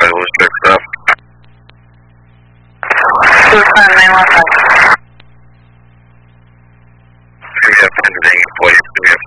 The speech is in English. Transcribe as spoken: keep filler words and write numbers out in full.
was fixed up. two five nine one five. We have Pennsylvania police, we have